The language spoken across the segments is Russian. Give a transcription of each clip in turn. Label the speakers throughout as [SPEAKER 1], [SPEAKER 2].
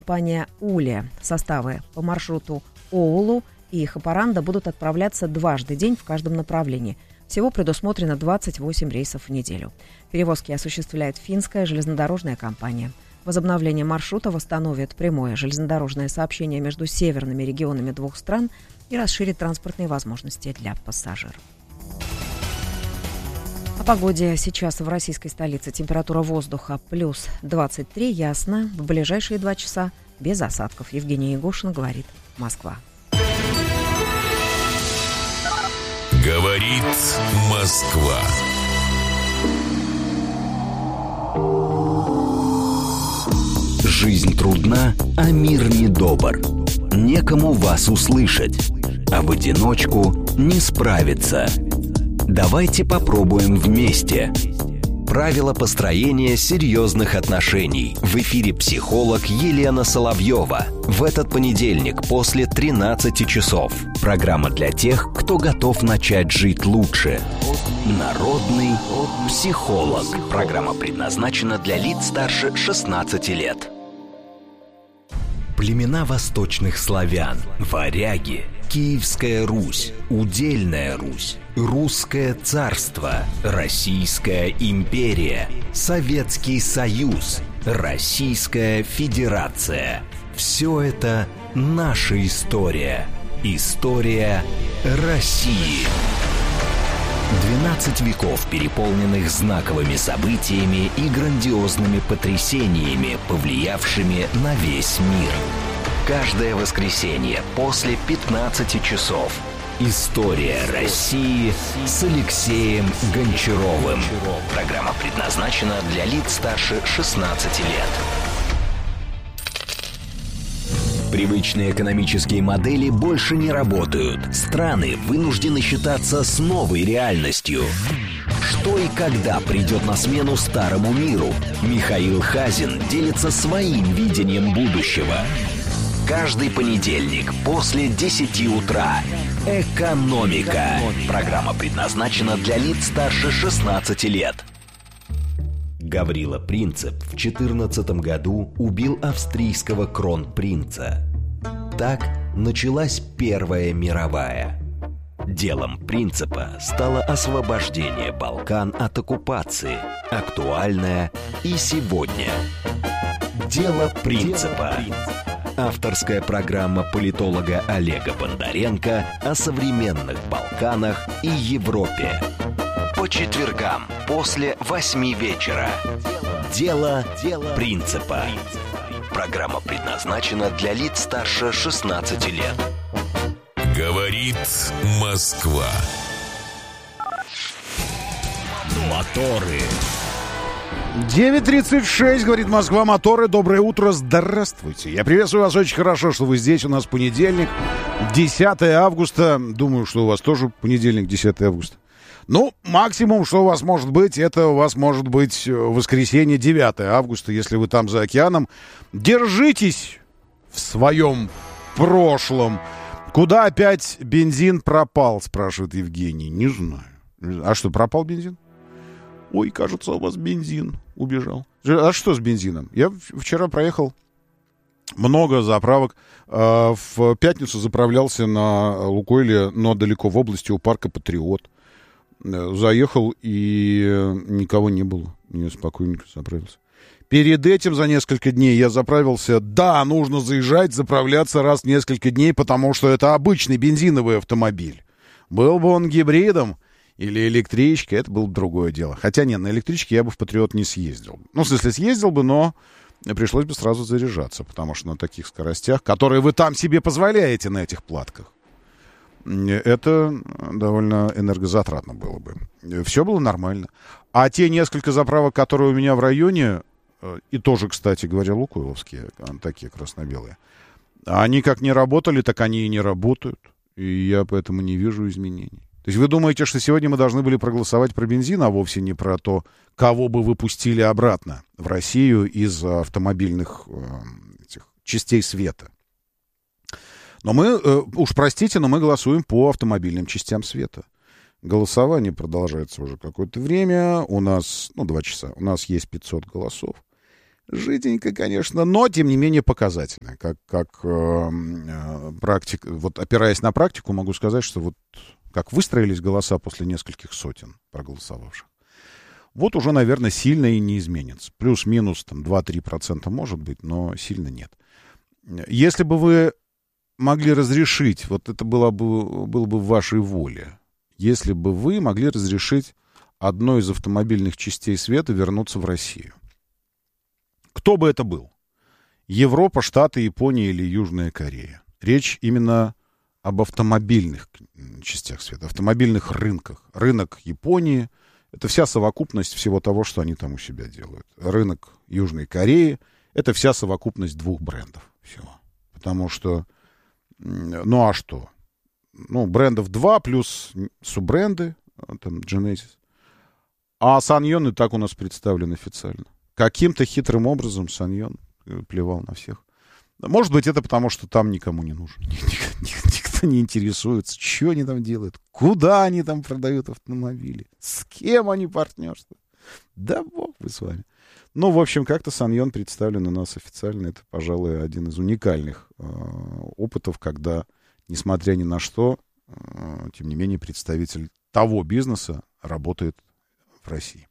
[SPEAKER 1] Компания «Улия». Составы по маршруту Оулу и Хапаранда будут отправляться дважды в день в каждом направлении. Всего предусмотрено 28 рейсов в неделю. Перевозки осуществляет финская железнодорожная компания. Возобновление маршрута восстановит прямое железнодорожное сообщение между северными регионами двух стран и расширит транспортные возможности для пассажиров. О погоде. Сейчас в российской столице температура воздуха плюс 23, ясно. В ближайшие 2 часа без осадков. Евгения Егошина говорит «Москва».
[SPEAKER 2] Говорит Москва.
[SPEAKER 3] Жизнь трудна, а мир недобр. Некому вас услышать, а в одиночку не справиться. Давайте попробуем вместе. Правила построения серьезных отношений. В эфире психолог Елена Соловьева. В этот понедельник после 13 часов. Программа для тех, кто готов начать жить лучше. Народный психолог. Программа предназначена для лиц старше 16 лет. Племена восточных славян, варяги, Киевская Русь, Удельная Русь, Русское царство, Российская империя, Советский Союз, Российская Федерация. Все это наша история. История России. 12 веков, переполненных знаковыми событиями и грандиозными потрясениями, повлиявшими на весь мир. Каждое воскресенье после 15 часов. История России с Алексеем Гончаровым. Программа предназначена для лиц старше 16 лет. Привычные экономические модели больше не работают. Страны вынуждены считаться с новой реальностью. Что и когда придет на смену старому миру? Михаил Хазин делится своим видением будущего. Каждый понедельник после 10 утра. «Экономика». Программа предназначена для лиц старше 16 лет. Гаврила Принцип в 14 году убил австрийского кронпринца. Так началась Первая мировая. Делом Принципа стало освобождение Балкан от оккупации, актуальное и сегодня. Дело Принципа. Авторская программа политолога Олега Бондаренко о современных Балканах и Европе. По четвергам после 8 вечера. Дело Принципа. Программа предназначена для лиц старше 16 лет.
[SPEAKER 2] Говорит Москва.
[SPEAKER 3] Моторы.
[SPEAKER 4] 9:36, говорит Москва, моторы. Доброе утро, здравствуйте. Я приветствую вас, очень хорошо, что вы здесь. У нас понедельник, 10 августа. Думаю, что у вас тоже понедельник, 10 августа. Ну, максимум, что у вас может быть, это у вас может быть воскресенье, 9 августа, если вы там за океаном. Держитесь в своем прошлом. Куда опять бензин пропал, спрашивает Евгений. Не знаю. А что, пропал бензин? Ой, кажется, у вас бензин убежал. А что с бензином? Я вчера проехал много заправок. В пятницу заправлялся на Лукойле, но далеко в области у парка «Патриот». Заехал, и никого не было. Я спокойненько заправился. Перед этим за несколько дней я заправился. Да, нужно заезжать, заправляться раз в несколько дней, потому что это обычный бензиновый автомобиль. Был бы он гибридом или электричкой, это было бы другое дело. Хотя нет, на электричке я бы в «Патриот» не съездил. Ну, в смысле, съездил бы, но пришлось бы сразу заряжаться, потому что на таких скоростях, которые вы там себе позволяете на этих платках, это довольно энергозатратно было бы. Все было нормально. А те несколько заправок, которые у меня в районе, и тоже, кстати говоря, лукойловские, такие красно-белые, они как не работали, так они и не работают. И я поэтому не вижу изменений. То есть вы думаете, что сегодня мы должны были проголосовать про бензин, а вовсе не про то, кого бы вы пустили обратно в Россию из автомобильных частей света. Но мы, уж простите, но мы голосуем по автомобильным частям света. Голосование продолжается уже какое-то время. У нас, 2 часа. У нас есть 500 голосов. Жиденько, конечно, но, тем не менее, показательно. Как практик, вот опираясь на практику, могу сказать, что вот как выстроились голоса после нескольких сотен проголосовавших, вот уже, наверное, сильно и не изменится. Плюс-минус там 2-3% может быть, но сильно нет. Если бы вы могли разрешить, вот это было бы в вашей воле, если бы вы могли разрешить одной из автомобильных частей света вернуться в Россию. Кто бы это был? Европа, Штаты, Япония или Южная Корея? Речь именно об автомобильных частях света, автомобильных рынках. Рынок Японии — это вся совокупность всего того, что они там у себя делают. Рынок Южной Кореи — это вся совокупность двух брендов всего. Потому что, ну а что? Ну, брендов 2 плюс суббренды, там, Genesis. А Саньон и так у нас представлен официально. Каким-то хитрым образом Саньон плевал на всех. Может быть, это потому, что там никому не нужен. Никто не интересуется, что они там делают, куда они там продают автомобили, с кем они партнерствуют. Да бог вы с вами. Ну, в общем, как-то Саньон представлен у нас официально. Это, пожалуй, один из уникальных опытов, когда, несмотря ни на что, тем не менее, представитель того бизнеса работает в России.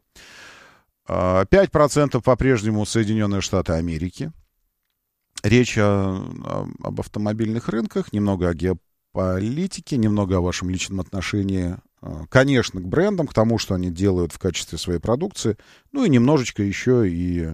[SPEAKER 4] 5% по-прежнему Соединенные Штаты Америки. Речь об автомобильных рынках, немного о геополитике, немного о вашем личном отношении, конечно, к брендам, к тому, что они делают в качестве своей продукции, ну и немножечко еще и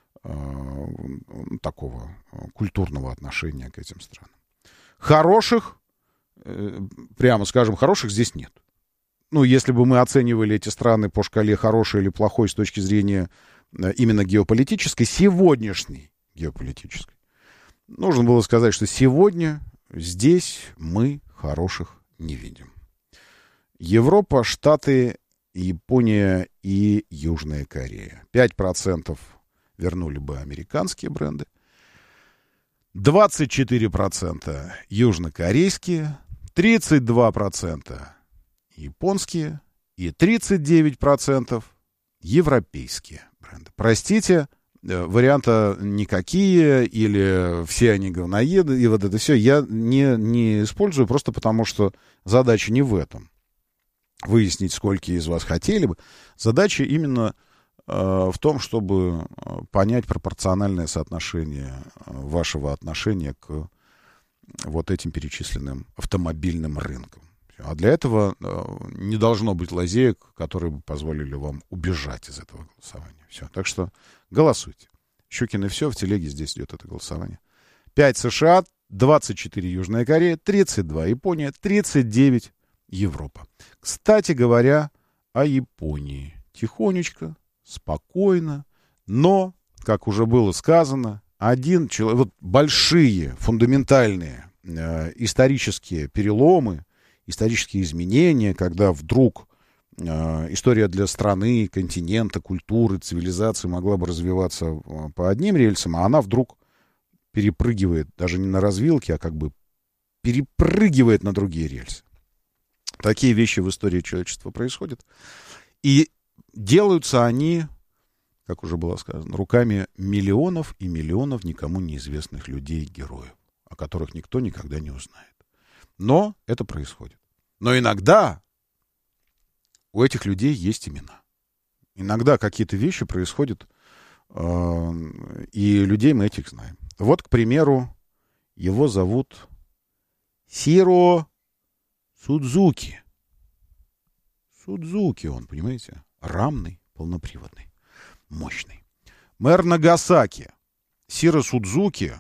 [SPEAKER 4] такого культурного отношения к этим странам. Хороших, прямо скажем, хороших здесь нет. Ну, если бы мы оценивали эти страны по шкале хороший или плохой с точки зрения именно геополитической, сегодняшней геополитической, нужно было сказать, что сегодня здесь мы хороших не видим. Европа, Штаты, Япония и Южная Корея. 5% вернули бы американские бренды. 24% южнокорейские, 32% японские и 39% европейские бренды. Простите, варианта никакие или все они говноеды, и вот это все я не использую просто потому, что задача не в этом. Выяснить, сколько из вас хотели бы. Задача именно в том, чтобы понять пропорциональное соотношение вашего отношения к вот этим перечисленным автомобильным рынкам. А для этого не должно быть лазеек, которые бы позволили вам убежать из этого голосования. Все. Так что голосуйте. Щукин и все, в телеге здесь идет это голосование. 5 США, 24 Южная Корея, 32 Япония, 39 Европа. Кстати говоря, о Японии. Тихонечко, спокойно, но, как уже было сказано, один человек, вот большие, фундаментальные исторические переломы, исторические изменения, когда вдруг история для страны, континента, культуры, цивилизации могла бы развиваться по одним рельсам, а она вдруг перепрыгивает, даже не на развилке, а как бы перепрыгивает на другие рельсы. Такие вещи в истории человечества происходят. И делаются они, как уже было сказано, руками миллионов и миллионов никому неизвестных людей и героев, о которых никто никогда не узнает. Но это происходит. Но иногда у этих людей есть имена. Иногда какие-то вещи происходят, и людей мы этих знаем. Вот, к примеру, его зовут Сиро Судзуки. Судзуки он, понимаете? Рамный, полноприводный, мощный. Мэр Нагасаки. Сиро Судзуки,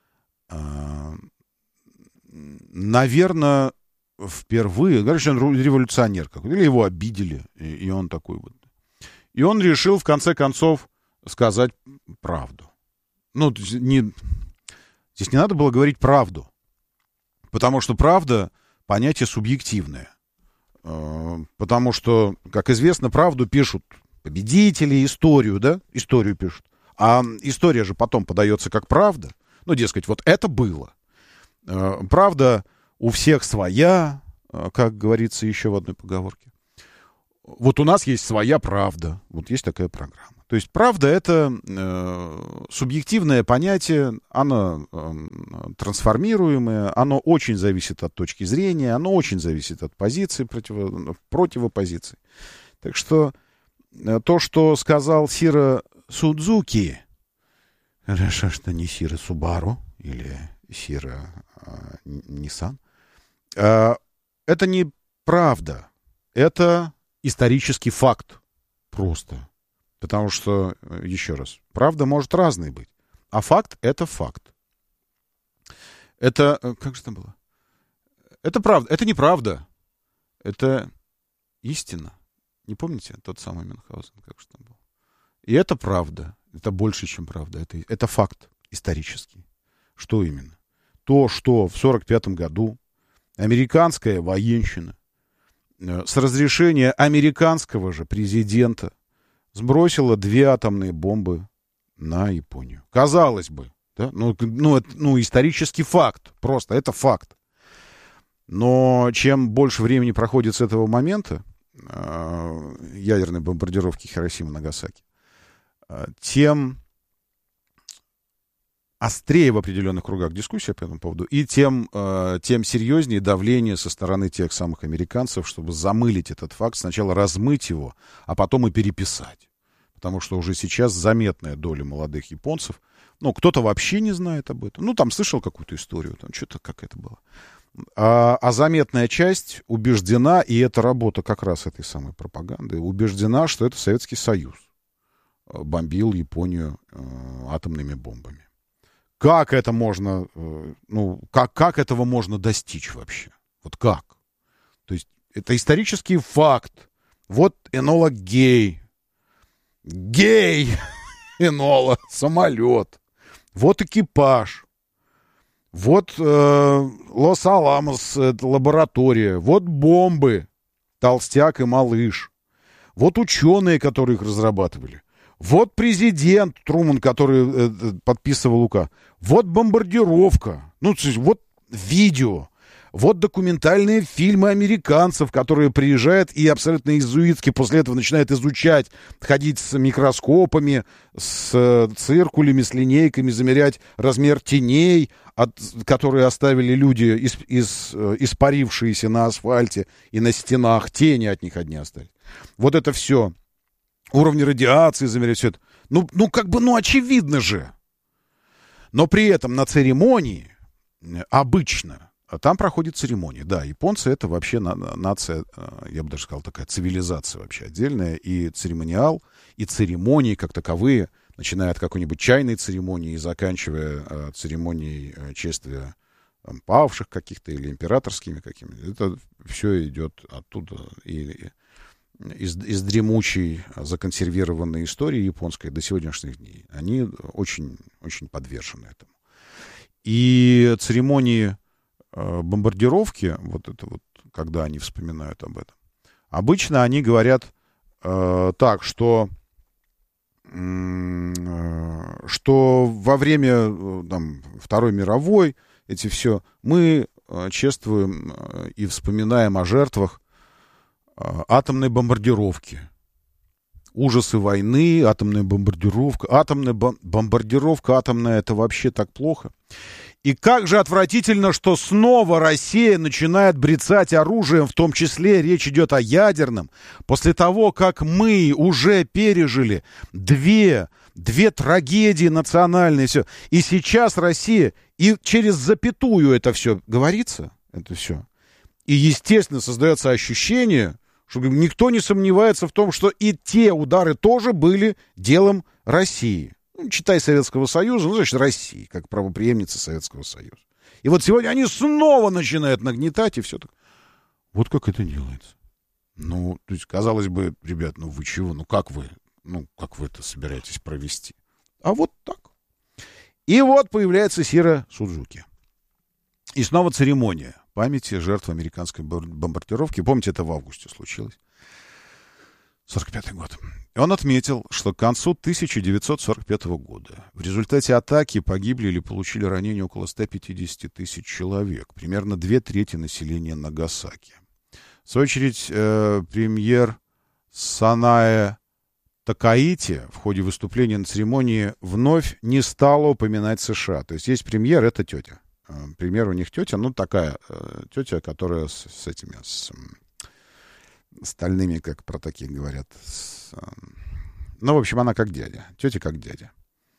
[SPEAKER 4] наверное, впервые, короче, он революционер какой-то, или его обидели, и он такой вот. И он решил, в конце концов, сказать правду. Ну, здесь не надо было говорить правду, потому что правда — понятие субъективное. Потому что, как известно, правду пишут победители, историю, да? Историю пишут. А история же потом подается как правда. Ну, дескать, вот это было. Правда у всех своя, как говорится еще в одной поговорке. Вот у нас есть своя правда. Вот есть такая программа. То есть правда — это субъективное понятие, оно трансформируемое, оно очень зависит от точки зрения, оно очень зависит от позиции, противопозиции. Так что то, что сказал Сиро Судзуки, хорошо, что не Сиро Субару или Сиро Ниссан, это не правда, это исторический факт просто. Потому что, еще раз, правда может разной быть. А факт — это факт. Это, как же там было? Это правда, это неправда. Это истина. Не помните тот самый Мюнхгаузен, как же там был? И это правда. Это больше, чем правда. Это факт исторический. Что именно? То, что в 1945 году американская военщина с разрешения американского же президента сбросила 2 атомные бомбы на Японию. Казалось бы, да? Исторический факт. Просто это факт. Но чем больше времени проходит с этого момента, ядерной бомбардировки Хиросимы и Нагасаки, тем острее в определенных кругах дискуссия по этому поводу, и тем серьезнее давление со стороны тех самых американцев, чтобы замылить этот факт, сначала размыть его, а потом и переписать. Потому что уже сейчас заметная доля молодых японцев, кто-то вообще не знает об этом. Там слышал какую-то историю, там что-то как это было. А заметная часть убеждена, и это работа как раз этой самой пропаганды, убеждена, что это Советский Союз бомбил Японию атомными бомбами. Как это можно, как этого можно достичь вообще? Вот как? То есть это исторический факт. Вот Энола Гей, Энола, самолет. Вот экипаж. Вот Лос-Аламос, лаборатория. Вот бомбы, Толстяк и Малыш. Вот ученые, которые их разрабатывали. Вот президент Труман, который подписывал указ. Вот бомбардировка. Вот видео. Вот документальные фильмы американцев, которые приезжают и абсолютно иезуитски после этого начинают изучать, ходить с микроскопами, с циркулями, с линейками, замерять размер теней, которые оставили люди, испарившиеся на асфальте и на стенах. Тени от них одни остались. Вот это все. Уровни радиации замерять, все это. Очевидно же. Но при этом на церемонии обычно там проходит церемония. Да, японцы — это вообще нация, я бы даже сказал, такая цивилизация вообще отдельная. И церемониал, и церемонии как таковые, начиная от какой-нибудь чайной церемонии и заканчивая церемонией чествия павших каких-то или императорскими какими-то. Это все идет оттуда и из дремучей, законсервированной истории японской до сегодняшних дней. Они очень, очень подвержены этому. И церемонии бомбардировки, когда они вспоминают об этом, обычно они говорят так, что во время Второй мировой мы чествуем и вспоминаем о жертвах атомной бомбардировки. Ужасы войны, атомная бомбардировка. Бомбардировка атомная — это вообще так плохо. И как же отвратительно, что снова Россия начинает брецать оружием, в том числе речь идет о ядерном, после того, как мы уже пережили две трагедии национальные, все. И сейчас Россия, и через запятую это все говорится, это все. И, естественно, создается ощущение, что никто не сомневается в том, что и те удары тоже были делом России. Читай Советского Союза, значит, России, как правопреемница Советского Союза. И вот сегодня они снова начинают нагнетать, и все так. Вот как это делается. То есть, казалось бы, ребят, вы чего? Как вы это собираетесь провести? А вот так. И вот появляется Сиро Судзуки. И снова церемония памяти жертв американской бомбардировки. Помните, это в августе случилось. 1945 год. И он отметил, что к концу 1945 года в результате атаки погибли или получили ранения около 150 тысяч человек, примерно 2/3 населения Нагасаки. В свою очередь, премьер Санае Такаити в ходе выступления на церемонии вновь не стала упоминать США. То есть премьер, это тетя. Премьер у них тетя, ну, такая тетя, которая с этими, с стальными, как про таких говорят. Ну, в общем, она как дядя. Тетя как дядя.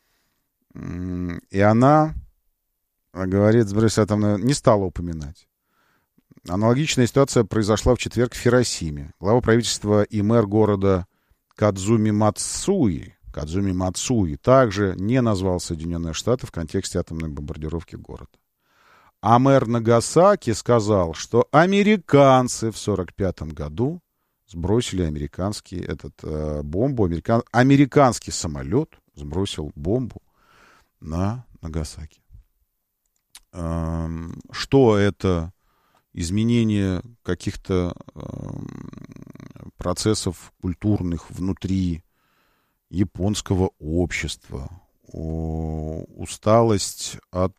[SPEAKER 4] И она, говорит, сброс атомной, не стала упоминать. Аналогичная ситуация произошла в четверг в Хиросиме. Глава правительства и мэр города Кадзуми Мацуи также не назвал Соединенные Штаты в контексте атомной бомбардировки города. А мэр Нагасаки сказал, что американцы в 1945 году сбросили бомбу. Американский самолет сбросил бомбу на Нагасаки. Что это? Изменение каких-то процессов культурных внутри японского общества, усталость от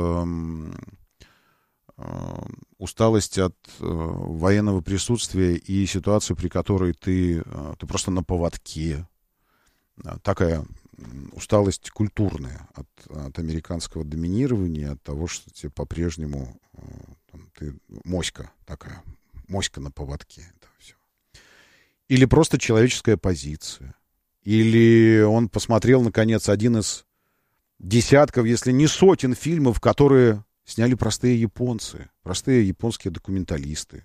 [SPEAKER 4] военного присутствия и ситуации, при которой ты просто на поводке. Такая усталость культурная от американского доминирования, от того, что тебе по-прежнему ты моська такая, моська на поводке. Это все. Или просто человеческая позиция. Или он посмотрел, наконец, один из десятков, если не сотен фильмов, которые сняли простые японцы, простые японские документалисты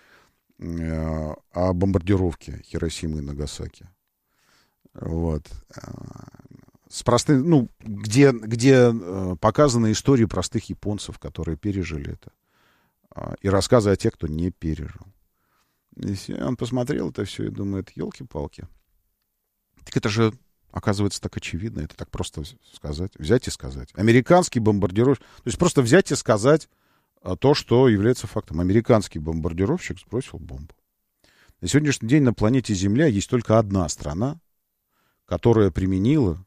[SPEAKER 4] о бомбардировке Хиросимы и Нагасаки. Вот. С простым, где показаны истории простых японцев, которые пережили это. И рассказы о тех, кто не пережил. И он посмотрел это все и думает, елки-палки. Так это же, оказывается, так очевидно. Это так просто сказать. Взять и сказать. Американский бомбардировщик. То есть просто взять и сказать то, что является фактом. Американский бомбардировщик сбросил бомбу. На сегодняшний день на планете Земля есть только одна страна, которая применила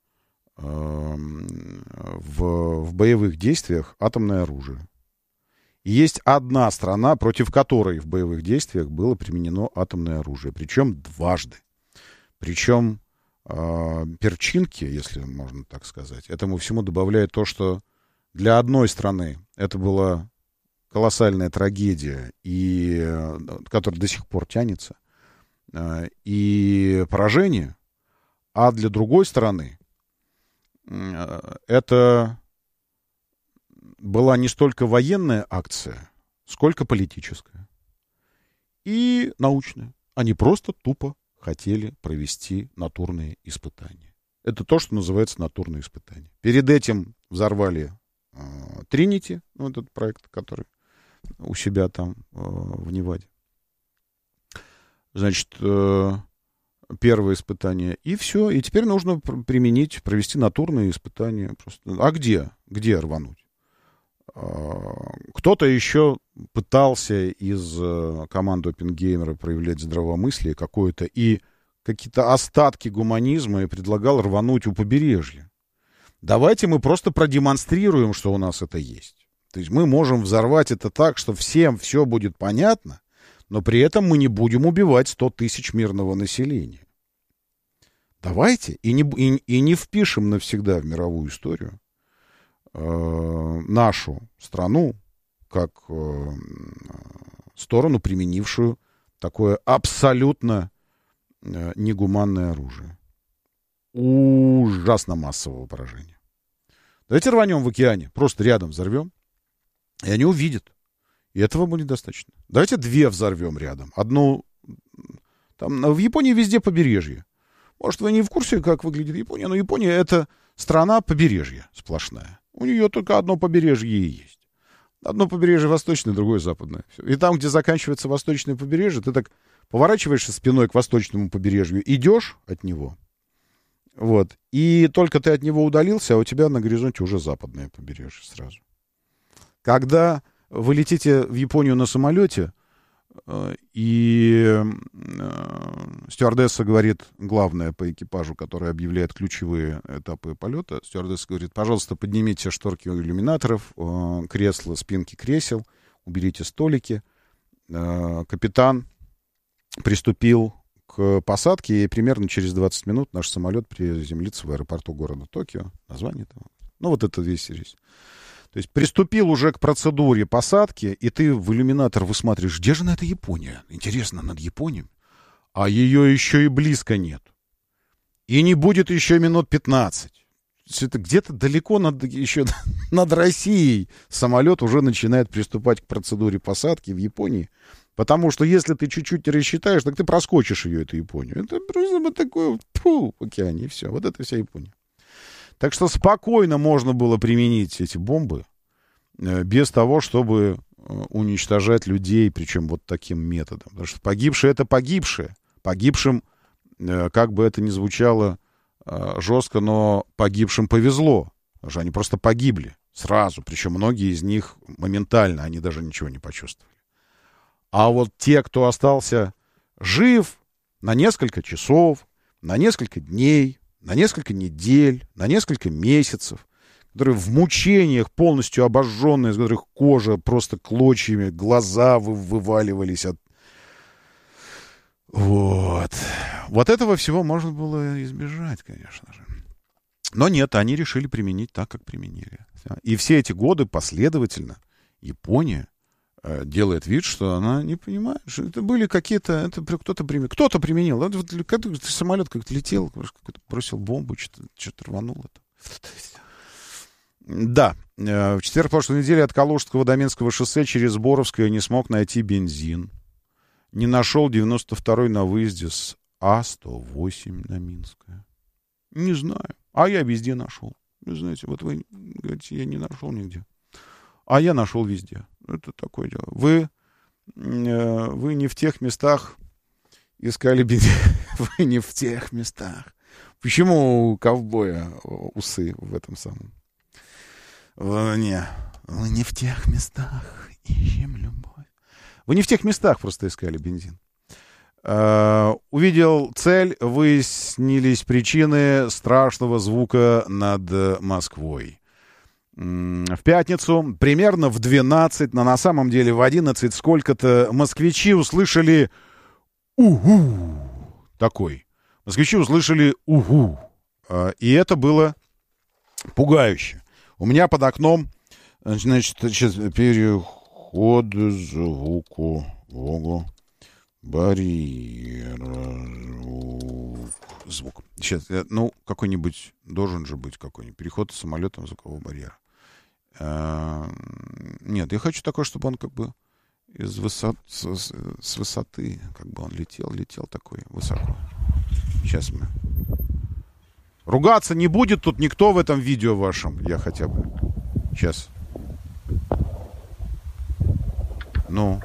[SPEAKER 4] в боевых действиях атомное оружие. И есть одна страна, против которой в боевых действиях было применено атомное оружие. Причем дважды. Причем перчинки, если можно так сказать, этому всему добавляет то, что для одной страны это была колоссальная трагедия, которая до сих пор тянется, и поражение, а для другой страны это была не столько военная акция, сколько политическая и научная. Они просто тупо хотели провести натурные испытания. Это то, что называется натурные испытания. Перед этим взорвали Тринити, этот проект, который у себя там в Неваде. Значит, первое испытание, и все. И теперь нужно провести натурные испытания. Просто. А где? Где рвануть? Кто-то еще пытался из команды Оппенгеймера проявлять здравомыслие какое-то и какие-то остатки гуманизма и предлагал рвануть у побережья. Давайте мы просто продемонстрируем, что у нас это есть. То есть мы можем взорвать это так, что всем все будет понятно, но при этом мы не будем убивать 100 тысяч мирного населения. Давайте и не впишем навсегда в мировую историю нашу страну как сторону, применившую такое абсолютно негуманное оружие. Ужасно массового поражения. Давайте рванем в океане, просто рядом взорвем, и они увидят. И этого будет достаточно. Давайте две взорвем рядом. Одну, там в Японии везде побережье. Может, вы не в курсе, как выглядит Япония, но Япония — это страна побережья сплошная. У нее только одно побережье и есть. Одно побережье восточное, другое западное. И там, где заканчивается восточное побережье, ты так поворачиваешься спиной к восточному побережью, идешь от него, вот, и только ты от него удалился, а у тебя на горизонте уже западное побережье сразу. Когда вы летите в Японию на самолете, и стюардесса говорит, главное по экипажу, который объявляет ключевые этапы полета, стюардесса говорит, пожалуйста, поднимите шторки иллюминаторов, кресла, спинки кресел, уберите столики. Капитан приступил к посадке, и примерно через 20 минут наш самолет приземлится в аэропорту города Токио. Название этого. Ну, вот это весь рейс. То есть приступил уже к процедуре посадки, и ты в иллюминатор высматриваешь, где же на это Япония? Интересно, над Японией? А ее еще и близко нет. И не будет еще минут 15. Это где-то далеко еще над Россией самолет уже начинает приступать к процедуре посадки в Японии. Потому что если ты чуть-чуть не рассчитаешь, так ты проскочишь ее, эту Японию. Это просто вот такое в океане, и все. Вот это вся Япония. Так что спокойно можно было применить эти бомбы без того, чтобы уничтожать людей, причем вот таким методом. Потому что погибшие — это погибшие. Погибшим, как бы это ни звучало жестко, но погибшим повезло. Потому что они просто погибли сразу. Причем многие из них моментально, они даже ничего не почувствовали. А вот те, кто остался жив на несколько часов, на несколько дней, на несколько недель, на несколько месяцев, которые в мучениях полностью обожженные, из которых кожа просто клочьями, глаза вываливались от... Вот. Вот этого всего можно было избежать, конечно же. Но нет, они решили применить так, как применили. И все эти годы последовательно Япония делает вид, что она не понимает, что это были какие-то... Это кто-то применил. Самолет как-то летел, какой-то бросил бомбу, что-то рванул. Да. В четверг прошлой недели от Калужского до Минского шоссе через Боровское не смог найти бензин. Не нашел 92-й на выезде с А-108 на Минское. Не знаю. А я везде нашел. Вы знаете, вот вы говорите, я не нашел нигде. А я нашел везде. Это такое дело. Вы не в тех местах искали бензин. Вы не в тех местах. Почему у ковбоя усы в этом самом? Вы не в тех местах ищем любовь. Вы не в тех местах просто искали бензин. Увидел цель, выяснились причины страшного звука над Москвой. В пятницу, примерно в 12, но на самом деле в 11 сколько-то, москвичи услышали «угу». Такой. Москвичи услышали «угу». И это было пугающе. У меня под окном, значит, сейчас переход звуку, барьера, звук. Сейчас, ну, какой-нибудь, должен же быть какой-нибудь переход самолетом звукового барьера. Нет, я хочу такой, чтобы он как бы с высоты, как бы он летел такой высоко. Сейчас мы... Ругаться не будет тут никто в этом видео вашем, я хотя бы. Сейчас. Ну.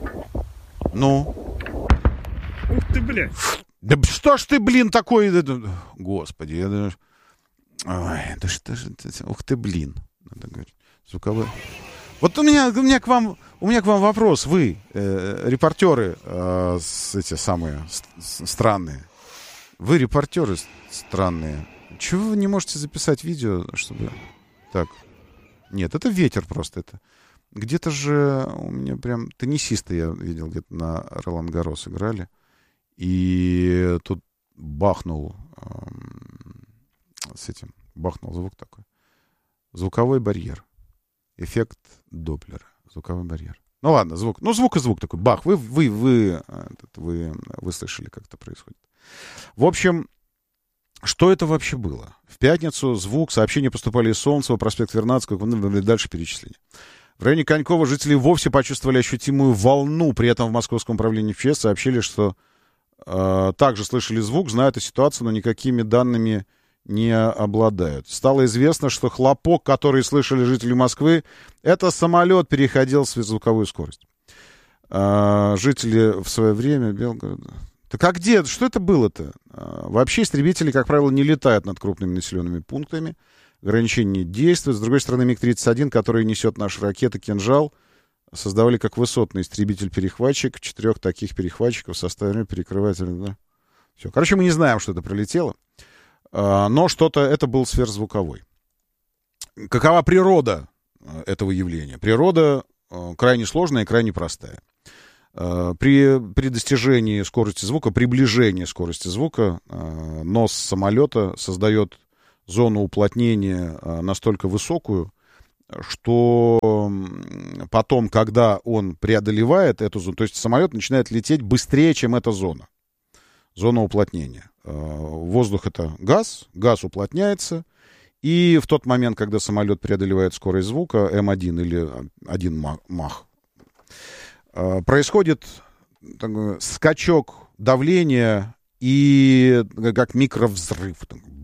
[SPEAKER 5] Ух ты, блядь.
[SPEAKER 4] Да что ж ты, блин, такой... Господи, я даже... Ой, да что же... Ух ты, блин. Надо говорить. Звуковой... Вот у меня к вам вопрос. Вы, репортеры, эти самые странные. Вы, репортеры странные. Чего вы не можете записать видео, чтобы... Так. Нет, это ветер просто. Это... Где-то же у меня прям... Теннисисты я видел, где-то на Ролан Гаррос играли. И тут бахнул бахнул звук такой. Звуковой барьер. Эффект Доплера. Звуковой барьер. Ну ладно, звук. Ну, звук и звук такой. Бах. Вы слышали, как это происходит. В общем, что это вообще было? В пятницу звук, сообщения поступали из Солнцева, проспект Вернадского, дальше перечисление. В районе Конькова жители вовсе почувствовали ощутимую волну. При этом в Московском управлении МЧС сообщили, что также слышали звук, знают о ситуации, но никакими данными не обладают. Стало известно, что хлопок, который слышали жители Москвы, это самолет переходил в сверхзвуковую скорость. Жители в свое время Белгорода... Так а где? Что это было-то? Вообще истребители, как правило, не летают над крупными населенными пунктами. Ограничения действуют. С другой стороны, МиГ-31, который несет наши ракеты «Кинжал», создавали как высотный истребитель-перехватчик. 4 таких перехватчиков составили перекрыватель. Да? Все. Короче, мы не знаем, что это пролетело. Но что-то это был сверхзвуковой. Какова природа этого явления? Природа крайне сложная и крайне простая. При достижении скорости звука, приближении скорости звука, нос самолета создает зону уплотнения настолько высокую, что потом, когда он преодолевает эту зону, то есть самолет начинает лететь быстрее, чем эта зона уплотнения. Воздух — это газ уплотняется, и в тот момент, когда самолет преодолевает скорость звука М1 или 1 Мах, происходит такой скачок давления и как микровзрыв.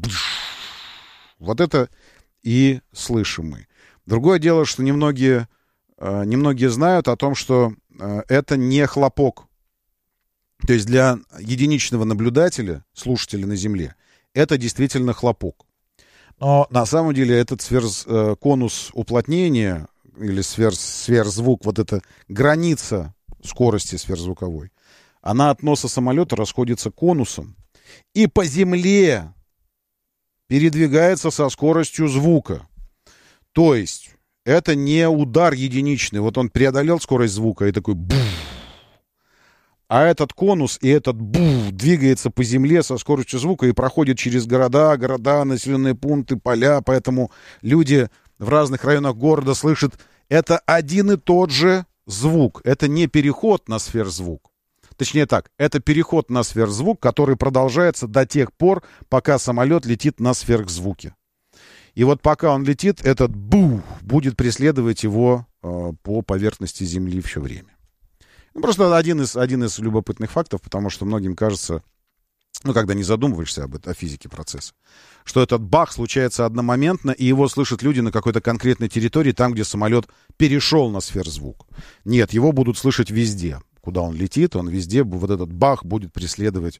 [SPEAKER 4] Вот это и слышим мы. Другое дело, что немногие знают о том, что это не хлопок. То есть для единичного наблюдателя, слушателя на Земле, это действительно хлопок. Но на самом деле этот конус уплотнения или сверхзвук, вот эта граница скорости сверхзвуковой, она от носа самолета расходится конусом и по земле передвигается со скоростью звука. То есть это не удар единичный. Вот он преодолел скорость звука и такой бух. А этот конус и этот бух двигается по земле со скоростью звука и проходит через города, населенные пункты, поля. Поэтому люди в разных районах города слышат, это один и тот же звук. Это не переход на сверхзвук. Точнее так, это переход на сверхзвук, который продолжается до тех пор, пока самолет летит на сверхзвуке. И вот пока он летит, этот бух будет преследовать его по поверхности Земли все время. Просто один из любопытных фактов, потому что многим кажется, когда не задумываешься о физике процесса, что этот бах случается одномоментно, и его слышат люди на какой-то конкретной территории, там, где самолет перешел на сверхзвук. Нет, его будут слышать везде. Куда он летит, он везде, вот этот бах будет преследовать.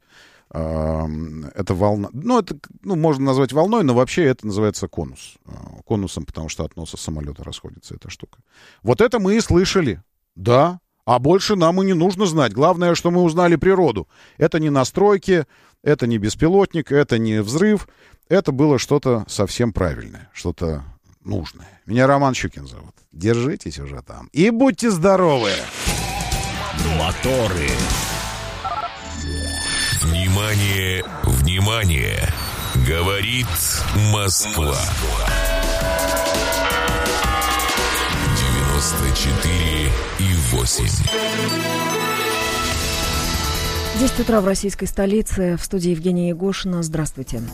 [SPEAKER 4] Это волна. Можно назвать волной, но вообще это называется конус. Конусом, потому что от носа самолета расходится эта штука. Вот это мы и слышали. Да. А больше нам и не нужно знать. Главное, что мы узнали природу. Это не настройки, это не беспилотник, это не взрыв. Это было что-то совсем правильное, что-то нужное. Меня Роман Щукин зовут. Держитесь уже там. И будьте здоровы!
[SPEAKER 2] Моторы. Внимание, внимание! Говорит Москва. 94,8.
[SPEAKER 1] 10 утра в российской столице. В студии Евгения Егошина. Здравствуйте.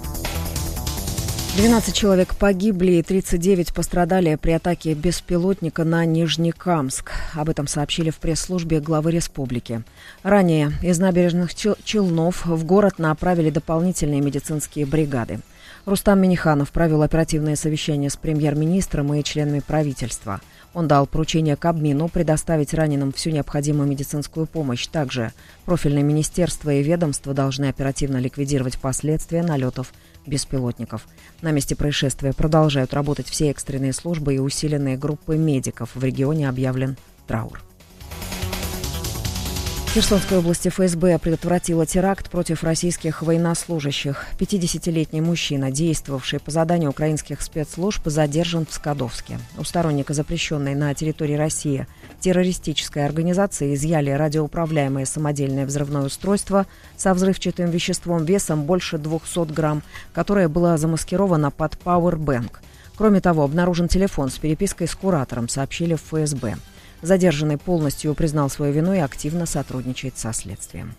[SPEAKER 1] 12 человек погибли и 39 пострадали при атаке беспилотника на Нижнекамск. Об этом сообщили в пресс-службе главы республики. Ранее из набережных Челнов в город направили дополнительные медицинские бригады. Рустам Минниханов провел оперативное совещание с премьер-министром и членами правительства. Он дал поручение Кабмину предоставить раненым всю необходимую медицинскую помощь. Также профильные министерства и ведомства должны оперативно ликвидировать последствия налетов беспилотников. На месте происшествия продолжают работать все экстренные службы и усиленные группы медиков. В регионе объявлен траур. В Херсонской области ФСБ предотвратила теракт против российских военнослужащих. 50-летний мужчина, действовавший по заданию украинских спецслужб, задержан в Скадовске. У сторонника запрещенной на территории России террористической организации изъяли радиоуправляемое самодельное взрывное устройство со взрывчатым веществом весом больше 200 грамм, которое было замаскировано под пауэрбэнк. Кроме того, обнаружен телефон с перепиской с куратором, сообщили в ФСБ. Задержанный полностью признал свою вину и активно сотрудничает со следствием.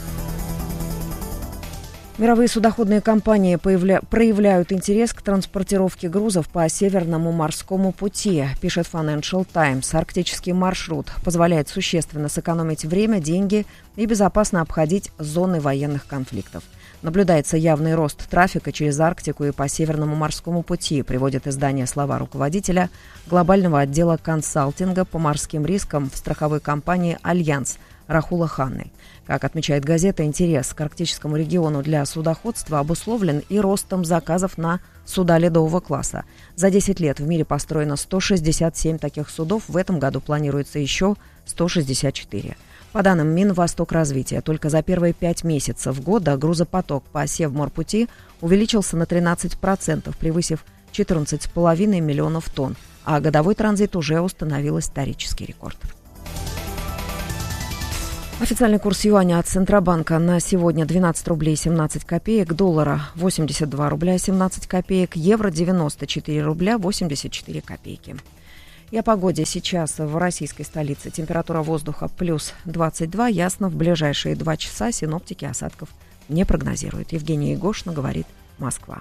[SPEAKER 1] Мировые судоходные компании проявляют интерес к транспортировке грузов по Северному морскому пути, пишет Financial Times. Арктический маршрут позволяет существенно сэкономить время, деньги и безопасно обходить зоны военных конфликтов. Наблюдается явный рост трафика через Арктику и по Северному морскому пути, приводит издание слова руководителя глобального отдела консалтинга по морским рискам в страховой компании «Альянс» Рахула Ханны. Как отмечает газета, интерес к арктическому региону для судоходства обусловлен и ростом заказов на суда ледового класса. За 10 лет в мире построено 167 таких судов, в этом году планируется еще 164. По данным Минвостокразвития, только за первые 5 месяцев года грузопоток по Севморпути увеличился на 13%, превысив 14,5 миллионов тонн, а годовой транзит уже установил исторический рекорд. Официальный курс юаня от Центробанка на сегодня 12 рублей 17 копеек, доллара 82 рубля 17 копеек, евро 94 рубля 84 копейки. И о погоде. Сейчас в российской столице температура воздуха плюс 22, ясно, в ближайшие 2 часа синоптики осадков не прогнозируют. Евгения Егошина, говорит Москва.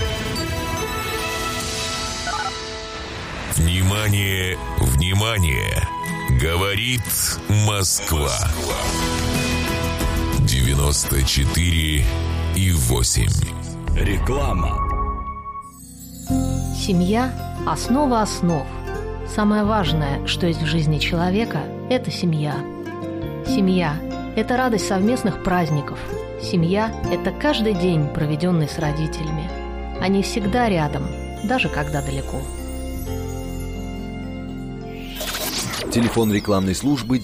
[SPEAKER 2] Внимание, внимание! Говорит Москва. 94,8.
[SPEAKER 3] Реклама.
[SPEAKER 6] Семья – основа основ. Самое важное, что есть в жизни человека – это семья. Семья – это радость совместных праздников. Семья – это каждый день, проведенный с родителями. Они всегда рядом, даже когда далеко.
[SPEAKER 3] Телефон рекламной службы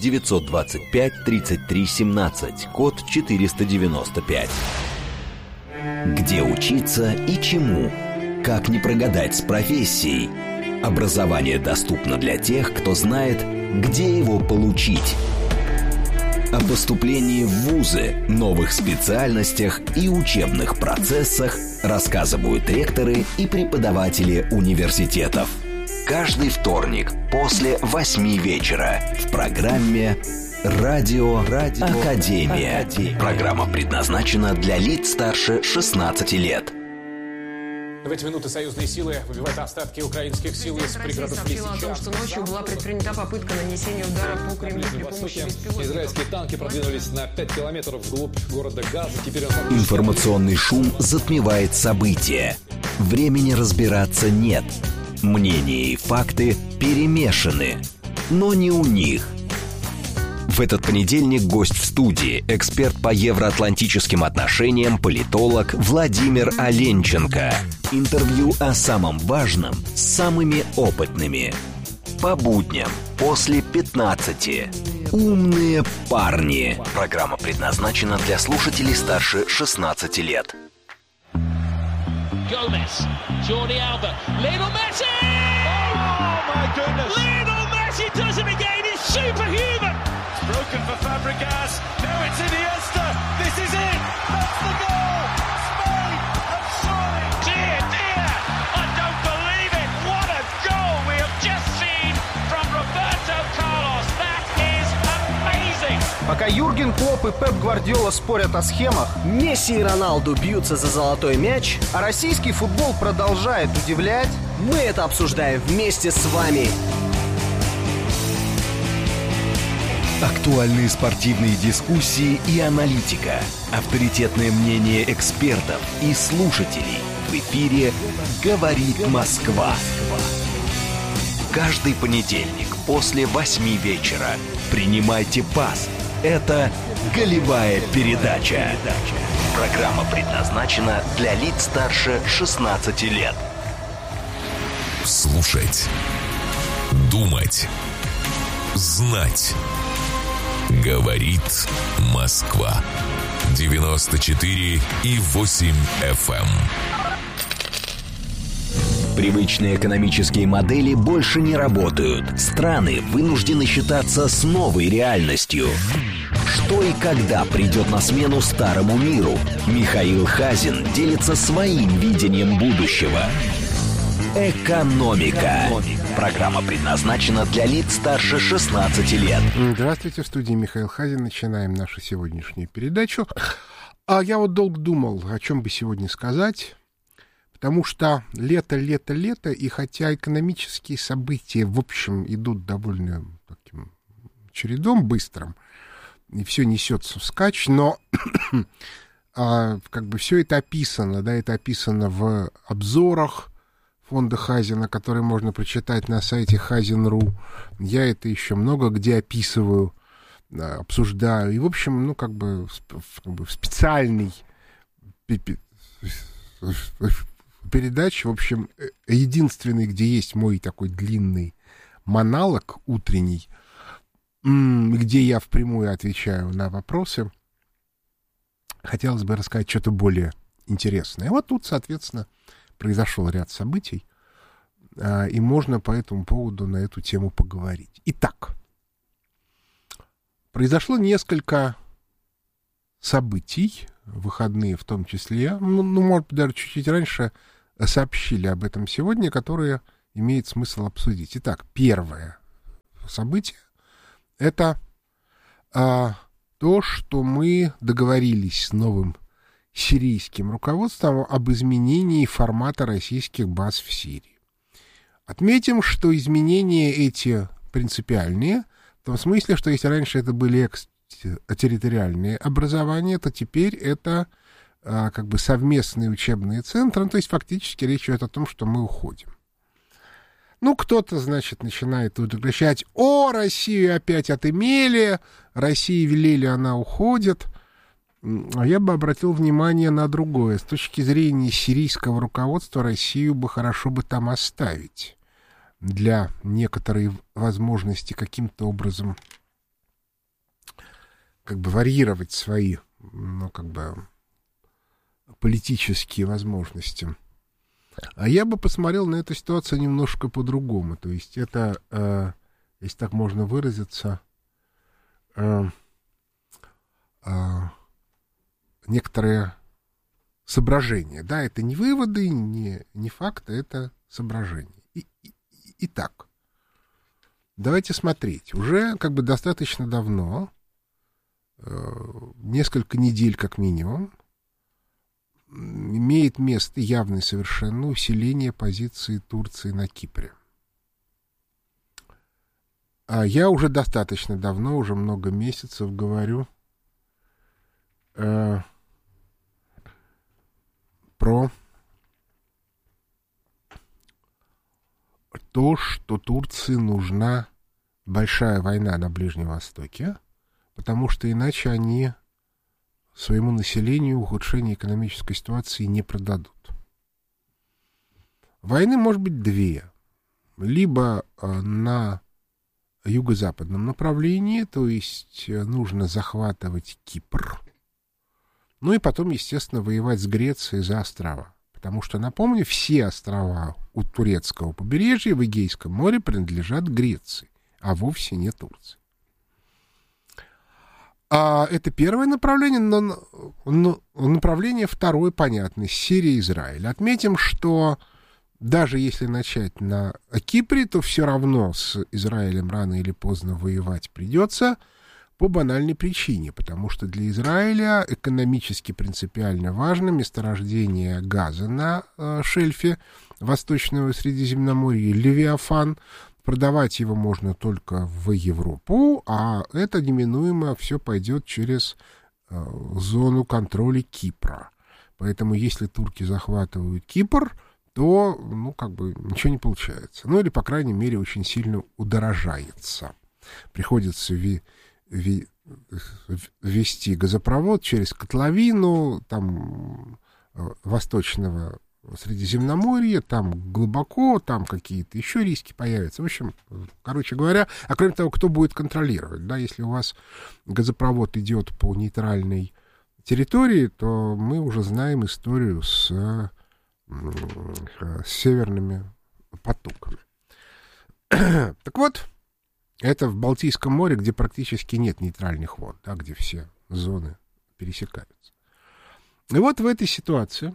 [SPEAKER 3] 925-33-17, код 495. Где учиться и чему? Как не прогадать с профессией? Образование доступно для тех, кто знает, где его получить. О поступлении в вузы, новых специальностях и учебных процессах рассказывают ректоры и преподаватели университетов. Каждый вторник после 8 вечера в программе «Радио Академия». Программа предназначена для лиц старше 16 лет.
[SPEAKER 7] В эти минуты союзные силы выбивают остатки украинских сил из пригородов Лисичанска.
[SPEAKER 8] О том, что ночью была предпринята попытка нанесения удара по Кремлю при помощи беспилотников.
[SPEAKER 7] Израильские танки продвинулись на 5 километров вглубь города Газа. Теперь
[SPEAKER 3] Информационный шум затмевает события. Времени разбираться нет. Мнения и факты перемешаны, но не у них. В этот понедельник гость в студии, эксперт по евроатлантическим отношениям, политолог Владимир Оленченко. Интервью о самом важном с самыми опытными. По будням после 15. Умные парни. Программа предназначена для слушателей старше 16 лет.
[SPEAKER 9] Gomez, Jordi Alba, Lionel Messi! Oh my goodness! Lionel Messi does it again, he's superhuman! It's broken for Fabregas, now it's Iniesta, this is it! That's the goal! Spain have surely! Dear, dear! I don't believe it! What a goal we have just seen from Roberto Carlos! That is amazing!
[SPEAKER 10] Пока Юрген Клопп и Пеп Гвардиола спорят о схемах, Месси и Роналду бьются за золотой мяч, а российский футбол продолжает удивлять, мы это обсуждаем вместе с вами.
[SPEAKER 3] Актуальные спортивные дискуссии и аналитика. Авторитетное мнение экспертов и слушателей. В эфире «Говорит Москва». Каждый понедельник после 8 вечера. Принимайте пас. Это «Голевая передача». Программа предназначена для лиц старше 16 лет.
[SPEAKER 2] Слушать. Думать. Знать. Говорит Москва. 94,8 FM.
[SPEAKER 3] Привычные экономические модели больше не работают. Страны вынуждены считаться с новой реальностью. Что и когда придет на смену старому миру? Михаил Хазин делится своим видением будущего. Экономика. Программа предназначена для лиц старше 16 лет.
[SPEAKER 11] Здравствуйте, в студии Михаил Хазин. Начинаем нашу сегодняшнюю передачу. А я вот долго думал, о чем бы сегодня сказать. Потому что лето, и хотя экономические события, в общем, идут довольно таким чередом быстрым, и все несется вскачь, но как бы все это описано, да, это описано в обзорах фонда Хазина, которые можно прочитать на сайте Хазин.ру. Я это еще много где описываю, обсуждаю. И, в общем, ну, как бы в специальной передаче, в общем, единственный, где есть мой такой длинный монолог утренний, где я впрямую отвечаю на вопросы, хотелось бы рассказать что-то более интересное. Вот тут, соответственно, произошел ряд событий, и можно по этому поводу на эту тему поговорить. Итак, Произошло несколько событий, выходные в том числе, может быть, даже чуть-чуть раньше сообщили об этом сегодня, которые имеет смысл обсудить. Итак, первое событие — это то, что мы договорились с новым сирийским руководством об изменении формата российских баз в Сирии. Отметим, что изменения эти принципиальные, в том смысле, что если раньше это были экстерриториальные образования, то теперь это как бы совместные учебные центры, то есть фактически речь идет о том, что мы уходим. Ну, кто-то, значит, начинает тут кричать: «О, Россию опять отымели, России велели, она уходит». А я бы обратил внимание на другое. С точки зрения сирийского руководства, Россию бы хорошо бы там оставить для некоторой возможности каким-то образом как бы варьировать свои, ну, как бы политические возможности. А я бы посмотрел на эту ситуацию немножко по-другому. То есть это, если так можно выразиться, некоторые соображения. Да, это не выводы, не факты, это соображения. Итак, давайте смотреть. Уже как бы достаточно давно, несколько недель как минимум, имеет место явное совершенно усиление позиции Турции на Кипре. А я уже достаточно давно, уже много месяцев говорю про то, что Турции нужна большая война на Ближнем Востоке, потому что иначе они своему населению ухудшение экономической ситуации не продадут. Войны может быть две. Либо на юго-западном направлении, то есть нужно захватывать Кипр, ну и потом, естественно, воевать с Грецией за острова. Потому что, напомню, все острова у турецкого побережья в Эгейском море принадлежат Греции, а вовсе не Турции. Это первое направление, но направление второе понятно — Сирия и Израиль. Отметим, что даже если начать на Кипре, то все равно с Израилем рано или поздно воевать придется по банальной причине, потому что для Израиля экономически принципиально важно месторождение газа на шельфе Восточного Средиземноморья, Левиафан. Продавать его можно только в Европу, а это неминуемо все пойдет через зону контроля Кипра. Поэтому если турки захватывают Кипр, то, ну, как бы ничего не получается. Ну, или, по крайней мере, очень сильно удорожается. Приходится вести газопровод через котловину, там, Восточного Средиземноморье, там глубоко, там какие-то еще риски появятся. В общем, короче говоря, а кроме того, кто будет контролировать? Да, если у вас газопровод идет по нейтральной территории, то мы уже знаем историю с северными потоками. Так вот, это в Балтийском море, где практически нет нейтральных вод, да, где все зоны пересекаются. И вот в этой ситуации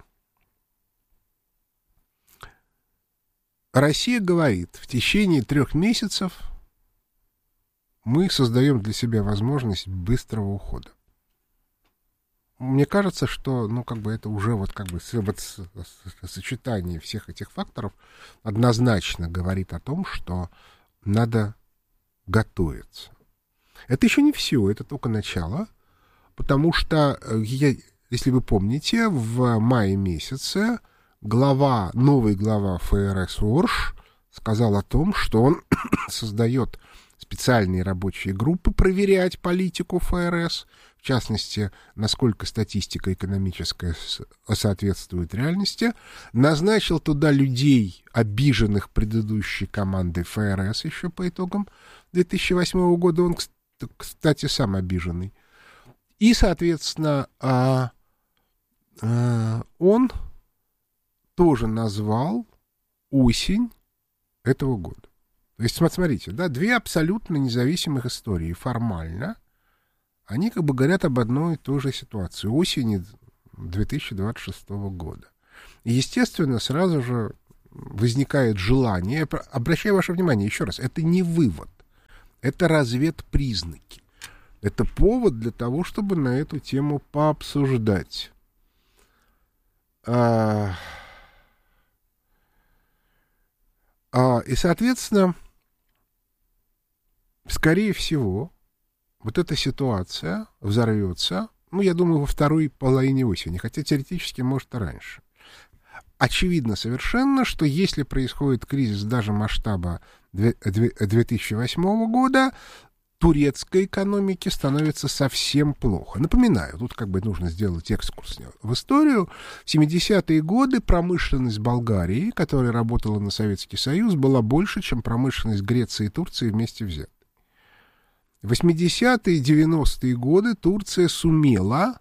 [SPEAKER 11] Россия говорит: в течение 3 месяцев мы создаем для себя возможность быстрого ухода. Мне кажется, что, ну, как бы это уже вот как бы сочетание всех этих факторов однозначно говорит о том, что надо готовиться. Это еще не все, это только начало, потому что, если вы помните, в мае месяце новый глава ФРС Орш сказал о том, что он создает специальные рабочие группы проверять политику ФРС, в частности, насколько статистика экономическая соответствует реальности, назначил туда людей, обиженных предыдущей командой ФРС еще по итогам 2008 года, он, кстати, сам обиженный, и, соответственно, он тоже назвал осень этого года. То есть, смотрите, да, 2 абсолютно независимых истории формально, они как бы говорят об одной и той же ситуации. Осени 2026 года. И, естественно, сразу же возникает желание, обращаю ваше внимание еще раз, это не вывод, это разведпризнаки. Это повод для того, чтобы на эту тему пообсуждать. И, соответственно, скорее всего, вот эта ситуация взорвется, ну, я думаю, во второй половине осени, хотя теоретически, может, и раньше. Очевидно совершенно, что если происходит кризис даже масштаба 2008 года, турецкой экономике становится совсем плохо. Напоминаю, тут как бы нужно сделать экскурс в историю. В 70-е годы промышленность Болгарии, которая работала на Советский Союз, была больше, чем промышленность Греции и Турции вместе взятые. В 80-е и 90-е годы Турция сумела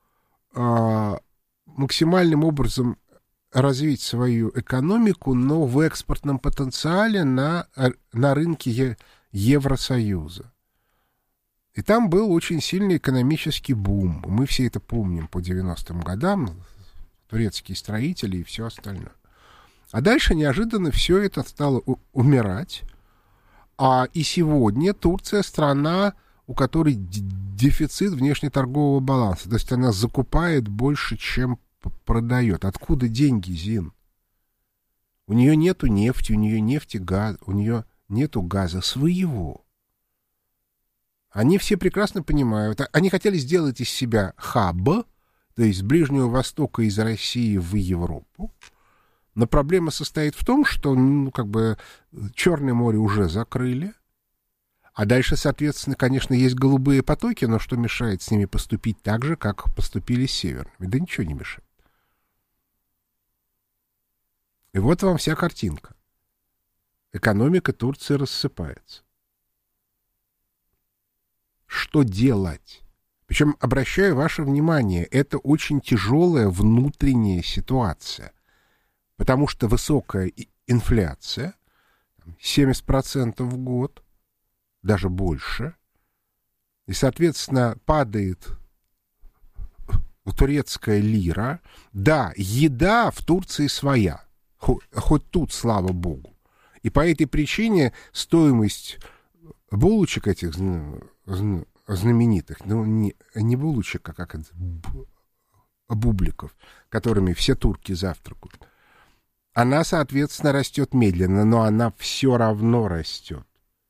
[SPEAKER 11] максимальным образом развить свою экономику, но в экспортном потенциале на рынке Евросоюза. И там был очень сильный экономический бум. Мы все это помним по 90-м годам, турецкие строители и все остальное. А дальше неожиданно все это стало умирать. И сегодня Турция страна, у которой дефицит внешнеторгового баланса. То есть она закупает больше, чем продает. Откуда деньги, Зин? У нее нету нефти, у нее нету газа своего. Они все прекрасно понимают. Они хотели сделать из себя хаб, то есть с Ближнего Востока из России в Европу. Но проблема состоит в том, что Черное море уже закрыли. А дальше, соответственно, конечно, есть голубые потоки, но что мешает с ними поступить так же, как поступили с северными? Да ничего не мешает. И вот вам вся картинка. Экономика Турции рассыпается. Что делать? Причем, обращаю ваше внимание, это очень тяжелая внутренняя ситуация. Потому что высокая инфляция, 70% в год, даже больше, и, соответственно, падает турецкая лира. Да, еда в Турции своя, хоть тут, слава богу. И по этой причине стоимость булочек этих знаменитых, ну, не булочек, а как это, бубликов, которыми все турки завтракают, она, соответственно, растет медленно, но она все равно растет.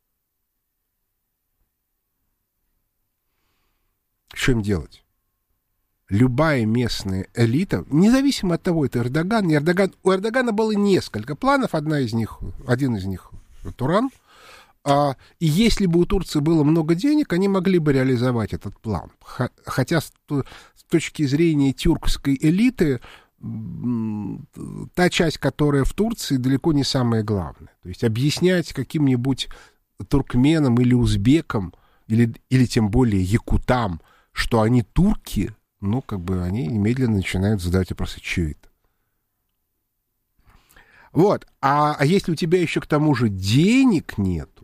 [SPEAKER 11] Что им делать? Любая местная элита, независимо от того, это Эрдоган, не Эрдоган, у Эрдогана было несколько планов, один из них Туран. И если бы у Турции было много денег, они могли бы реализовать этот план. Хотя с точки зрения тюркской элиты, та часть, которая в Турции, далеко не самая главная. То есть объяснять каким-нибудь туркменам или узбекам, или тем более якутам, что они турки, ну, они немедленно начинают задавать вопросы, что это. Вот. А если у тебя еще к тому же денег нету,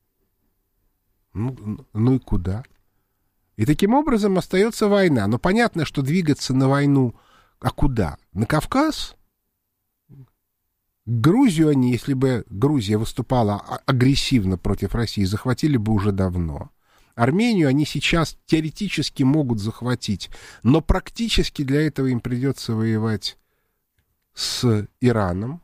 [SPEAKER 11] ну и куда? И таким образом остается война. Но понятно, что двигаться на войну, а куда? На Кавказ? Грузию они, если бы Грузия выступала агрессивно против России, захватили бы уже давно. Армению они сейчас теоретически могут захватить, но практически для этого им придется воевать с Ираном.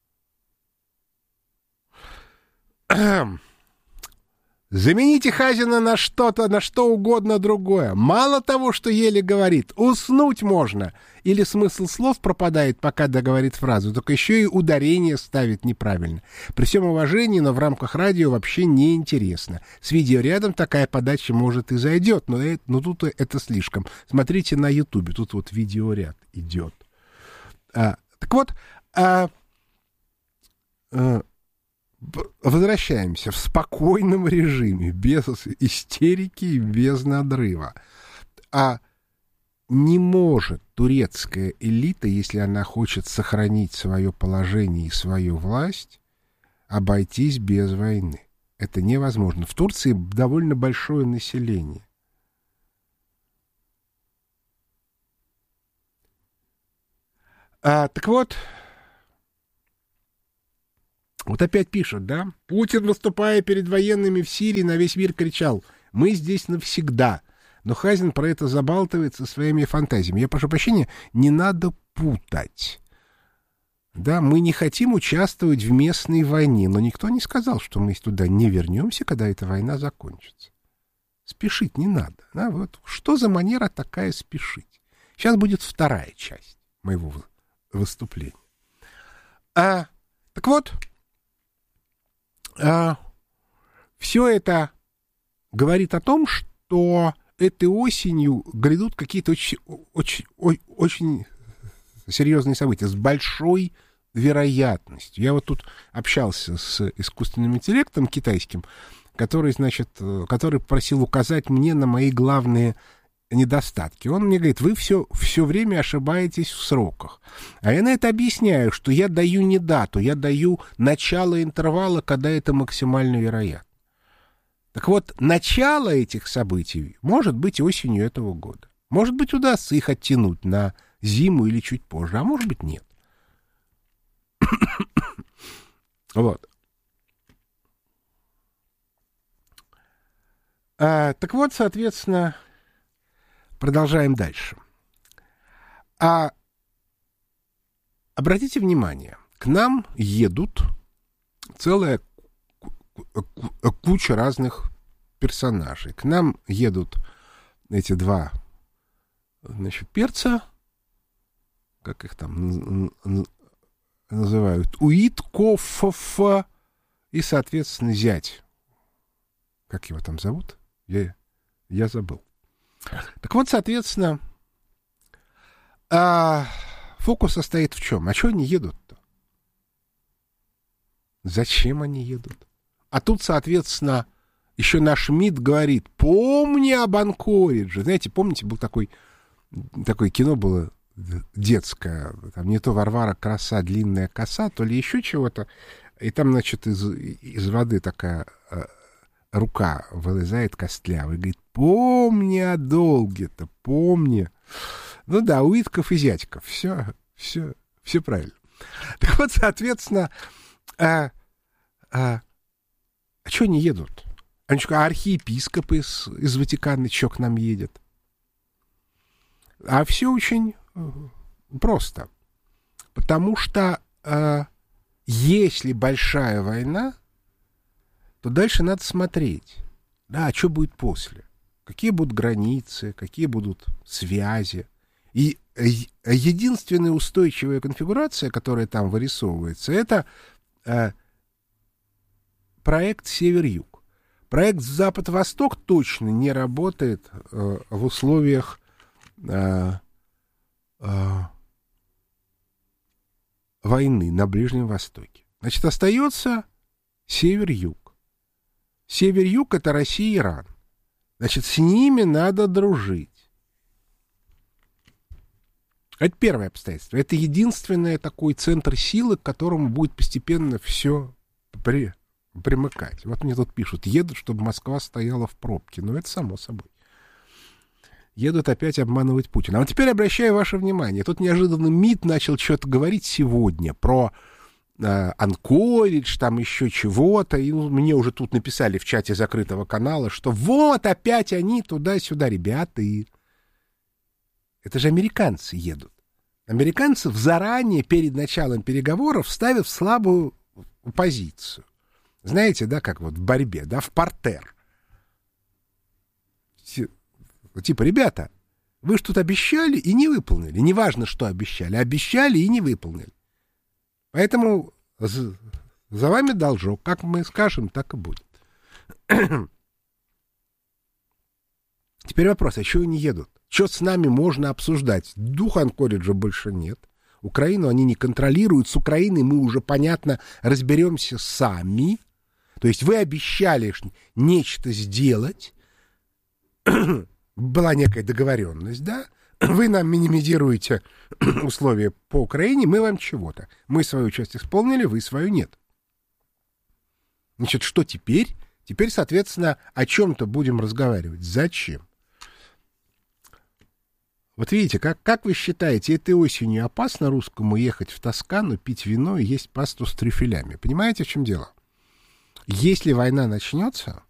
[SPEAKER 11] Замените Хазина на что-то, на что угодно другое. Мало того, что еле говорит, уснуть можно. Или смысл слов пропадает, пока договорит фразу, только еще и ударение ставит неправильно. При всем уважении, но в рамках радио вообще неинтересно. С видеорядом такая подача, может, и зайдет, но тут это слишком. Смотрите на Ютубе, тут вот видеоряд идет. Так вот, возвращаемся в спокойном режиме, без истерики и без надрыва. Не может турецкая элита, если она хочет сохранить свое положение и свою власть, обойтись без войны. Это невозможно. В Турции довольно большое население. Так вот опять пишут, да? Путин, выступая перед военными в Сирии, на весь мир кричал: «Мы здесь навсегда». Но Хазин про это забалтывается своими фантазиями. Я прошу прощения, не надо путать. Да, мы не хотим участвовать в местной войне, но никто не сказал, что мы туда не вернемся, когда эта война закончится. Спешить не надо. Да? Вот что за манера такая спешить? Сейчас будет вторая часть моего выступления. Так вот, все это говорит о том, что этой осенью грядут какие-то очень серьезные события с большой вероятностью. Я вот тут общался с искусственным интеллектом китайским, который просил указать мне на мои главные недостатки. Он мне говорит: вы все время ошибаетесь в сроках. А я на это объясняю, что я даю не дату, я даю начало интервала, когда это максимально вероятно. Так вот, начало этих событий может быть осенью этого года. Может быть, удастся их оттянуть на зиму или чуть позже, а может быть, нет. Вот. Так вот, соответственно, продолжаем дальше. Обратите внимание, к нам едут целая куча разных персонажей. К нам едут эти два, значит, перца, как их там называют, Уиткофф и, соответственно, зять. Как его там зовут? Я забыл. Так вот, соответственно, фокус состоит в чем? А что они едут-то? Зачем они едут? А тут, соответственно, еще наш МИД говорит: помни об Анкоридже. Знаете, помните, был такое кино было детское, там не то Варвара Краса, длинная коса, то ли еще чего-то, и там, значит, из воды такая рука вылезает костлявая, и говорит: помни о долге-то, помни. Ну да, Уитков и Зятьков, все правильно. Так вот, соответственно, что они едут? Архиепископ из Ватикана что к нам едет? А все очень просто. Потому что если большая война, то дальше надо смотреть. Да, а что будет после? Какие будут границы, какие будут связи. И единственная устойчивая конфигурация, которая там вырисовывается, это проект Север-Юг. Проект Запад-Восток точно не работает в условиях войны на Ближнем Востоке. Значит, остается Север-Юг. Север-Юг — это Россия и Иран. Значит, с ними надо дружить. Это первое обстоятельство. Это единственный такой центр силы, к которому будет постепенно все примыкать. Вот мне тут пишут: едут, чтобы Москва стояла в пробке. Ну, это само собой. Едут опять обманывать Путина. А вот теперь обращаю ваше внимание. Тут неожиданно МИД начал что-то говорить сегодня про Анкоридж, там еще чего-то. И мне уже тут написали в чате закрытого канала, что вот опять они туда-сюда. Ребята, это же американцы едут. Американцев заранее перед началом переговоров ставят в слабую позицию. Знаете, да, как вот в борьбе, да, в партер. Типа: ребята, вы ж тут обещали и не выполнили. Неважно, что обещали. Обещали и не выполнили. Поэтому за вами должок. Как мы скажем, так и будет. Теперь вопрос: а чего они едут? Что с нами можно обсуждать? Духа Анкориджа больше нет. Украину они не контролируют. С Украиной мы уже, понятно, разберемся сами. То есть вы обещали нечто сделать. Была некая договоренность, да? Вы нам минимизируете условия по Украине, мы вам чего-то. Мы свою часть исполнили, вы свою нет. Значит, что теперь? Теперь, соответственно, о чем-то будем разговаривать. Зачем? Вот видите, как вы считаете, этой осенью опасно русскому ехать в Тоскану, пить вино и есть пасту с трюфелями? Понимаете, в чем дело? Если война начнется,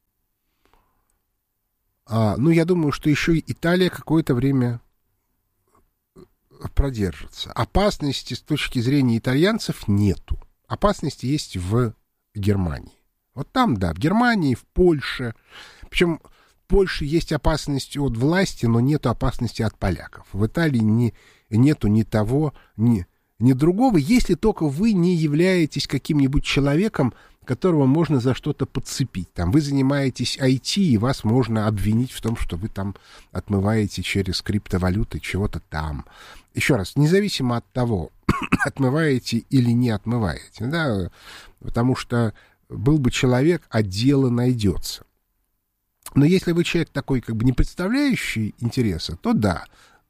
[SPEAKER 11] я думаю, что еще и Италия какое-то время продержится. Опасности с точки зрения итальянцев нету. Опасности есть в Германии. Вот там, да, в Германии, в Польше. Причем в Польше есть опасность от власти, но нету опасности от поляков. В Италии нету ни того, ни другого, если только вы не являетесь каким-нибудь человеком, которого можно за что-то подцепить. Там вы занимаетесь IT, и вас можно обвинить в том, что вы там отмываете через криптовалюты чего-то там. Еще раз, независимо от того, отмываете или не отмываете, да, потому что был бы человек, а дело найдется. Но если вы человек такой, как бы не представляющий интереса, то да,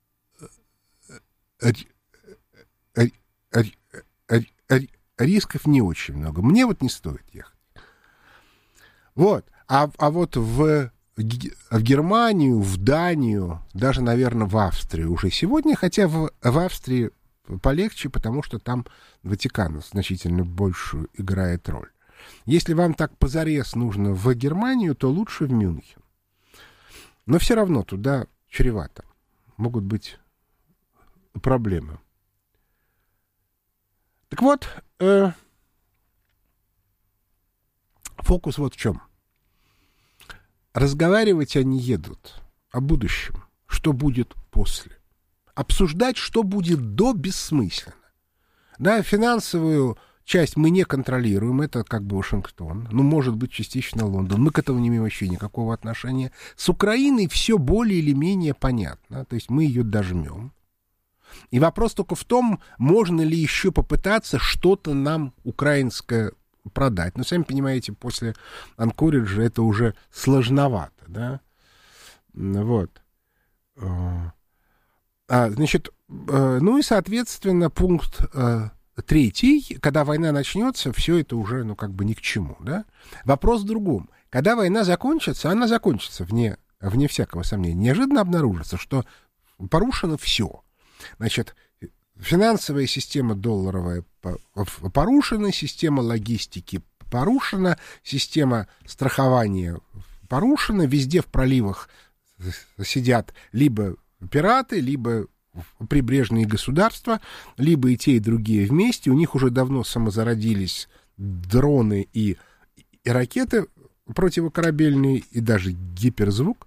[SPEAKER 11] рисков не очень много. Мне вот не стоит ехать. Вот. А вот в Германию, в Данию, даже, наверное, в Австрию уже сегодня, хотя в Австрии полегче, потому что там Ватикан значительно больше играет роль. Если вам так позарез нужно в Германию, то лучше в Мюнхен. Но все равно туда чревато. Могут быть проблемы. Так вот, фокус вот в чем. Разговаривать они едут о будущем, что будет после. Обсуждать, что будет до, бессмысленно. Да, финансовую часть мы не контролируем, это как бы Вашингтон, может быть, частично Лондон. Мы к этому не имеем вообще никакого отношения. С Украиной все более или менее понятно, то есть мы ее дожмем. И вопрос только в том, можно ли еще попытаться что-то нам украинское продать. Но, сами понимаете, после Анкориджа это уже сложновато, да? Вот. Значит, и, соответственно, пункт 3, когда война начнется, все это уже, ни к чему, да? Вопрос в другом. Когда война закончится, она закончится, вне всякого сомнения. Неожиданно обнаружится, что порушено все. Значит, финансовая система долларовая порушена, система логистики порушена, система страхования порушена, везде в проливах сидят либо пираты, либо прибрежные государства, либо и те, и другие вместе. У них уже давно самозародились дроны и ракеты противокорабельные, и даже гиперзвук.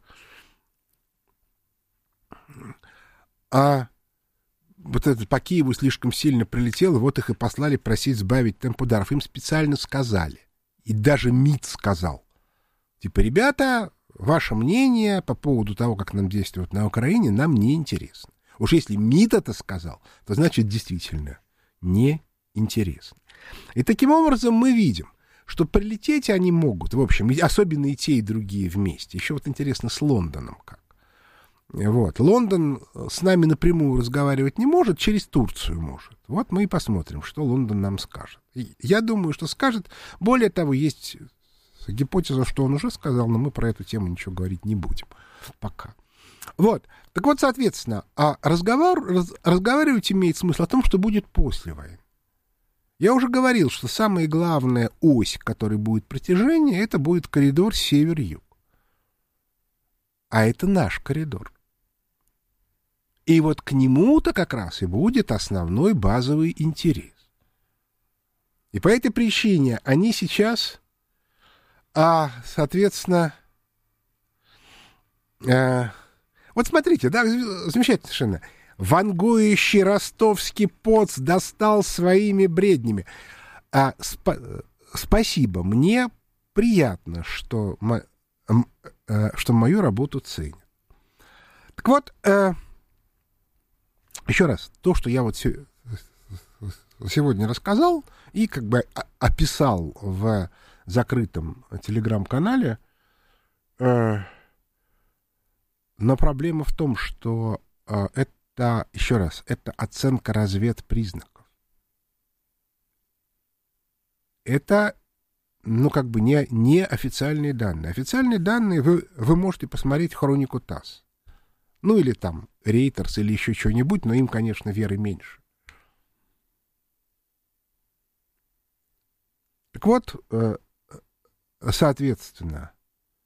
[SPEAKER 11] Вот это по Киеву слишком сильно прилетело, вот их и послали просить сбавить темп ударов. Им специально сказали. И даже МИД сказал. Ребята, ваше мнение по поводу того, как нам действовать на Украине, нам не интересно. Уж если МИД это сказал, то значит действительно не интересно. И таким образом мы видим, что прилететь они могут, в общем, особенно и те, и другие вместе. Еще вот интересно с Лондоном как. Вот. Лондон с нами напрямую разговаривать не может, через Турцию может. Вот мы и посмотрим, что Лондон нам скажет. И я думаю, что скажет. Более того, есть гипотеза, что он уже сказал, но мы про эту тему ничего говорить не будем пока. Вот. Так вот, соответственно, разговаривать имеет смысл о том, что будет после войны. Я уже говорил, что самая главная ось, которой будет протяжение, это будет коридор север-юг. А это наш коридор. И вот к нему-то как раз и будет основной базовый интерес. И по этой причине они сейчас, соответственно, вот смотрите, да, замечательно совершенно. Вангующий ростовский поц достал своими бреднями. Спасибо, мне приятно, что мою работу ценят. Так вот, еще раз, то, что я вот сегодня рассказал и как бы описал в закрытом телеграм-канале, но проблема в том, что это, еще раз, это оценка разведпризнаков. Это, не официальные данные. Официальные данные вы можете посмотреть хронику ТАСС. Ну, или там Рейтерс, или еще что-нибудь, но им, конечно, веры меньше. Так вот, соответственно,